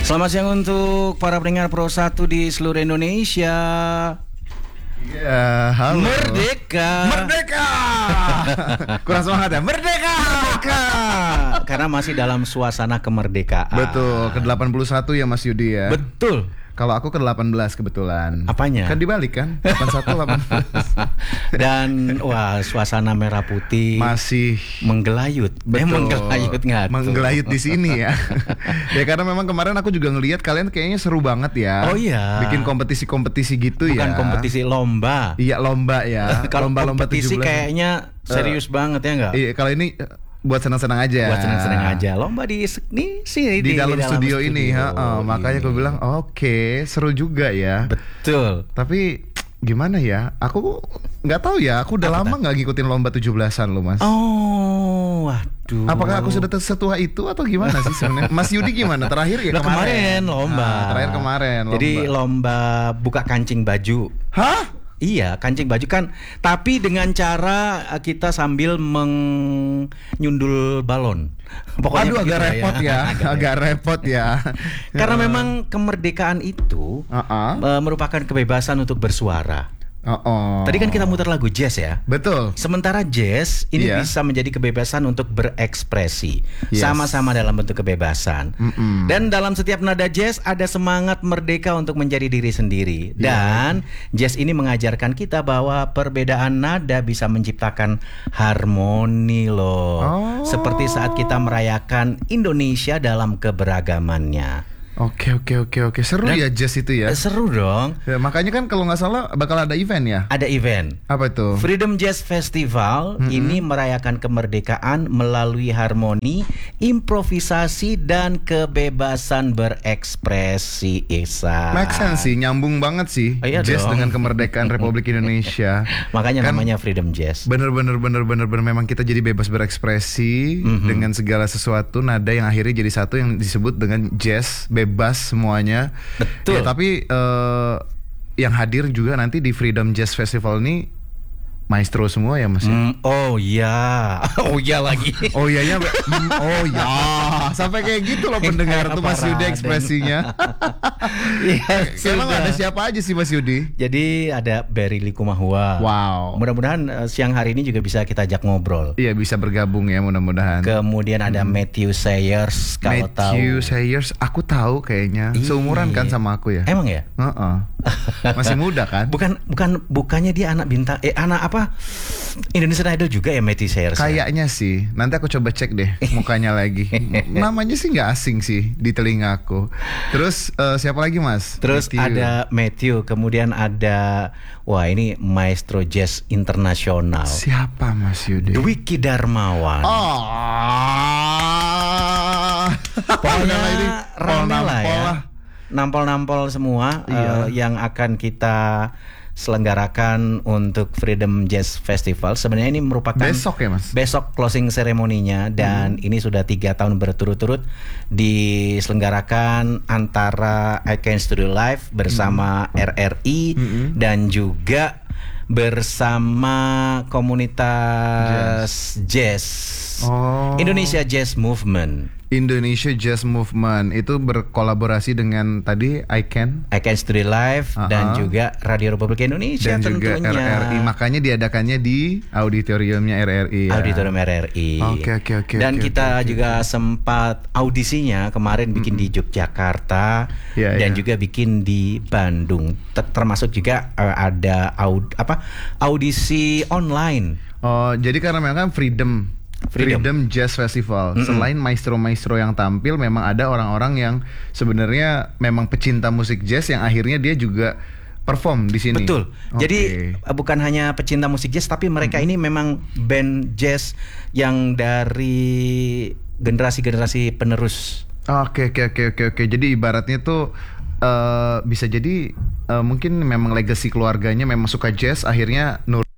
Selamat siang untuk para pendengar Pro 1 di seluruh Indonesia. Ya, halo. Merdeka. Merdeka. Kurang semangat ya. Merdeka. Merdeka. Karena masih dalam suasana kemerdekaan. Betul, ke-81 ya Mas Yudi ya. Betul. Kalau aku ke-18 kebetulan. Apanya? Kan dibalik kan? 81 18. Dan wah, suasana merah putih Masih menggelayut. betul. Menggelayut nggak tuh? Menggelayut di sini ya. Ya karena memang kemarin aku juga ngelihat kalian kayaknya seru banget ya. Oh iya. Bikin kompetisi-kompetisi gitu. Bukan ya. kompetisi lomba. Iya, lomba ya. Kalau Lomba-lomba kompetisi 17. kayaknya serius banget ya nggak? Iya, kalau ini buat senang-senang aja. Buat senang-senang aja. Lomba di sini di dalam studio ini, makanya aku bilang oke, seru juga ya. Betul. Tapi gimana ya? Aku nggak tahu ya. Aku udah lama nggak ngikutin lomba 17-an loh, Mas. Oh, waduh. Apakah aku sudah setua itu atau gimana sih sebenarnya? Mas Yudi gimana? Terakhir ya kemarin lomba. Terakhir kemarin lomba. Jadi lomba buka kancing baju. Hah? Iya, kancing baju kan, tapi dengan cara kita sambil menyundul balon. Pokoknya aduh, agak repot ya. Agak repot ya. Karena memang kemerdekaan itu merupakan kebebasan untuk bersuara. Tadi kan kita muter lagu jazz ya. Betul. Sementara jazz ini bisa menjadi kebebasan untuk berekspresi. Sama-sama dalam bentuk kebebasan. Dan dalam setiap nada jazz ada semangat merdeka untuk menjadi diri sendiri. Dan jazz ini mengajarkan kita bahwa perbedaan nada bisa menciptakan harmoni loh. Seperti saat kita merayakan Indonesia dalam keberagamannya. Oke. Seru ya jazz itu ya. Seru dong. Ya, makanya kan kalau nggak salah bakal ada event ya. Ada event. Apa itu? Freedom Jazz Festival ini merayakan kemerdekaan melalui harmoni, improvisasi dan kebebasan berekspresi. Make sense sih, nyambung banget sih. Jazz dong. Dengan kemerdekaan Republik Indonesia. Makanya kan, namanya Freedom Jazz. Bener memang kita jadi bebas berekspresi dengan segala sesuatu, nada yang akhirnya jadi satu yang disebut dengan jazz. Bebas semuanya. Betul. Ya, tapi yang hadir juga nanti di Freedom Jazz Festival ini maestro semua ya Mas. Oh iya. Oh iya lagi. Oh iya. Oh ya. Sampai kayak gitu loh pendengar tuh Mas Yudi ekspresinya. Emang ada siapa aja sih Mas Yudi? Jadi ada Berry Likumahua. Wow. Mudah-mudahan siang hari ini juga bisa kita ajak ngobrol. Iya, bisa bergabung ya mudah-mudahan. Kemudian ada Matthew Sayers. Kalau Matthew Sayers, aku tahu kayaknya. Seumuran kan sama aku ya. Emang ya? Masih muda kan? Bukannya dia anak bintang anak apa? Indonesian Idol juga ya Matthew Sayers. Kayaknya sih. Nanti aku coba cek deh mukanya lagi. Namanya sih nggak asing sih di telingaku. Terus siapa lagi Mas? Terus ada Matthew. Kemudian ada ini maestro jazz internasional. Siapa Mas Yudi? Dwiki Darmawan. Pokoknya rame lah ya. Nampol-nampol semua yang akan kita selenggarakan untuk Freedom Jazz Festival. Sebenarnya ini merupakan besok ya Mas? Besok closing seremoninya. Dan ini sudah 3 tahun berturut-turut diselenggarakan antara Icon Studio Live bersama RRI dan juga bersama komunitas jazz. Indonesia Jazz Movement. Indonesia Jazz Movement itu berkolaborasi dengan tadi Icon Studio Live dan juga Radio Republik Indonesia dan tentunya. Juga RRI. Makanya diadakannya di auditoriumnya RRI ya. Auditorium RRI. Oke. Dan kita juga sempat audisinya kemarin bikin di Yogyakarta dan juga bikin di Bandung. Termasuk juga ada audisi online. Jadi karena memang Freedom Jazz Festival. Selain maestro-maestro yang tampil, memang ada orang-orang yang sebenarnya memang pecinta musik jazz yang akhirnya dia juga perform di sini. Betul. Jadi bukan hanya pecinta musik jazz, tapi mereka ini memang band jazz yang dari generasi-generasi penerus. Oke. Jadi ibaratnya tuh bisa jadi mungkin memang legacy keluarganya memang suka jazz, akhirnya